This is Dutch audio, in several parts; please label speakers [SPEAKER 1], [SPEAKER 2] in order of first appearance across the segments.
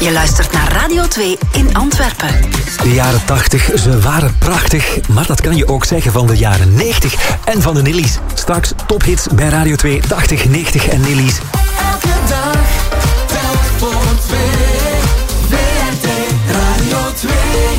[SPEAKER 1] Je luistert naar Radio 2 in Antwerpen.
[SPEAKER 2] De jaren 80, ze waren prachtig. Maar dat kan je ook zeggen van de jaren 90 en van de Nillies. Straks tophits bij Radio 2, 80, 90 en Nillies.
[SPEAKER 3] Elke dag telt voor twee. WRT Radio 2.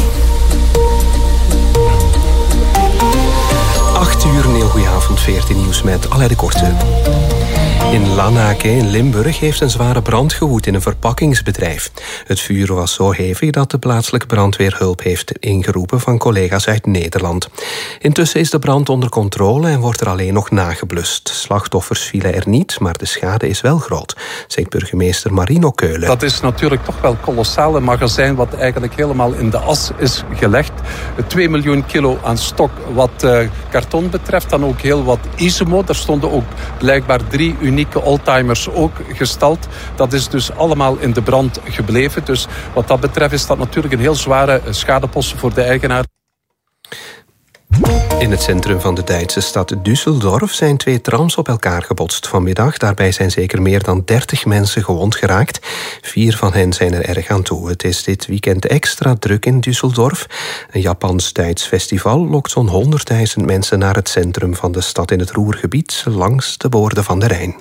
[SPEAKER 4] 8 uur, een heel goede avond, 14 nieuws met Alain de Korte. In Lanaken in Limburg heeft een zware brand gewoed in een verpakkingsbedrijf. Het vuur was zo hevig dat de plaatselijke brandweer hulp heeft ingeroepen van collega's uit Nederland. Intussen is de brand onder controle en wordt er alleen nog nageblust. Slachtoffers vielen er niet, maar de schade is wel groot, zegt burgemeester Marino Keulen.
[SPEAKER 5] Dat is natuurlijk toch wel kolossaal. Een magazijn wat eigenlijk helemaal in de as is gelegd. 2 miljoen kilo aan stok wat karton betreft. Dan ook heel wat Isimo. Er stonden ook blijkbaar 3 unieke oldtimers ook gestald. Dat is dus allemaal in de brand gebleven. Dus wat dat betreft is dat natuurlijk een heel zware schadepost voor de eigenaar.
[SPEAKER 4] In het centrum van de Duitse stad Düsseldorf zijn 2 trams op elkaar gebotst vanmiddag. Daarbij zijn zeker meer dan 30 mensen gewond geraakt. 4 van hen zijn er erg aan toe. Het is dit weekend extra druk in Düsseldorf. Een Japans-Duits festival lokt zo'n 100.000 mensen naar het centrum van de stad in het Ruhrgebied, langs de boorden van de Rijn.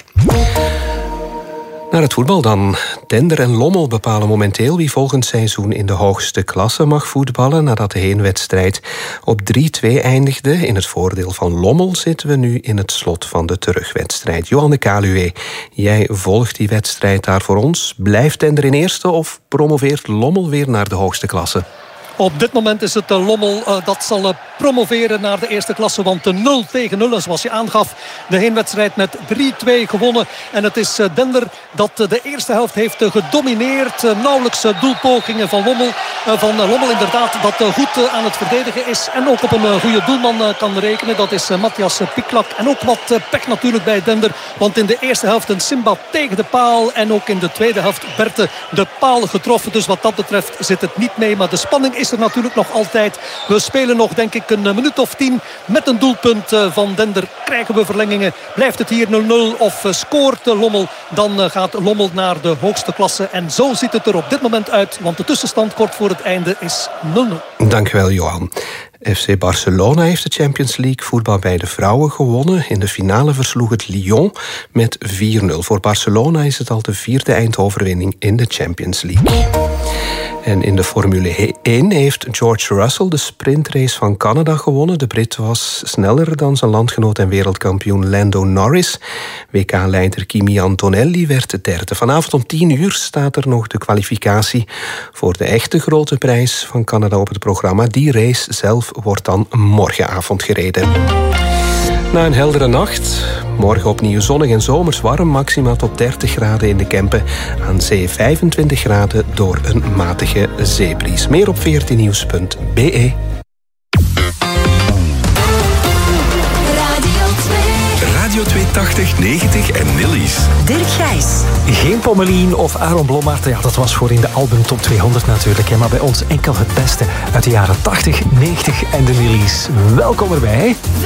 [SPEAKER 4] Naar het voetbal dan. Dender en Lommel bepalen momenteel wie volgend seizoen in de hoogste klasse mag voetballen. Nadat de heenwedstrijd op 3-2 eindigde. In het voordeel van Lommel zitten we nu in het slot van de terugwedstrijd. Johan de Kaluwe, jij volgt die wedstrijd daar voor ons. Blijft Dender in eerste of promoveert Lommel weer naar de hoogste klasse?
[SPEAKER 6] Op dit moment is het Lommel dat zal promoveren naar de eerste klasse. Want 0-0, en zoals je aangaf, de heenwedstrijd met 3-2 gewonnen. En het is Dender dat de eerste helft heeft gedomineerd. Nauwelijks doelpogingen van Lommel inderdaad, dat goed aan het verdedigen is. En ook op een goede doelman kan rekenen. Dat is Matthias Piklak. En ook wat pech natuurlijk bij Dender. Want in de eerste helft een Simba tegen de paal. En ook in de tweede helft werd de paal getroffen. Dus wat dat betreft zit het niet mee. Maar de spanning is er natuurlijk nog altijd. We spelen nog denk ik een minuut of 10 met een doelpunt van Dender. Krijgen we verlengingen? Blijft het hier 0-0 of scoort Lommel? Dan gaat Lommel naar de hoogste klasse. En zo ziet het er op dit moment uit. Want de tussenstand kort voor het einde is 0-0.
[SPEAKER 4] Dankjewel, Johan. FC Barcelona heeft de Champions League voetbal bij de vrouwen gewonnen. In de finale versloeg het Lyon met 4-0. Voor Barcelona is het al de 4e eindoverwinning in de Champions League. En in de Formule 1 heeft George Russell de sprintrace van Canada gewonnen. De Brit was sneller dan zijn landgenoot en wereldkampioen Lando Norris. WK-leider Kimi Antonelli werd derde. Vanavond om 10 uur staat er nog de kwalificatie voor de echte grote prijs van Canada op het programma. Die race zelf wordt dan morgenavond gereden. Na een heldere nacht, morgen opnieuw zonnig en zomers warm, maxima tot 30 graden in de Kempen. Aan zee 25 graden door een matige zeebries. Meer op 14nieuws.be.
[SPEAKER 7] Radio 280, 90 en Nillies.
[SPEAKER 1] Dirk Gijs.
[SPEAKER 2] Geen Pommelien of Aaron Blommaert, ja, dat was voor in de album Top 200 natuurlijk. Hè, maar bij ons enkel het beste uit de jaren 80, 90 en de Nillies. Welkom erbij.